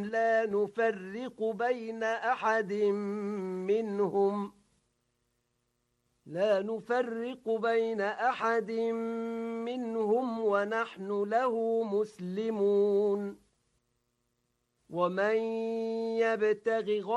لا نفرق بين أحد منهم ونحن له مسلمون ومن يبتغ